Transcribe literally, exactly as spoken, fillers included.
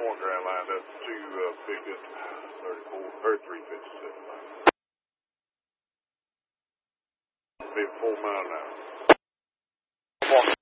point ground lined up to uh, pick up thirty-four, thirty-three fifty-seven. fifty-four mile an hour.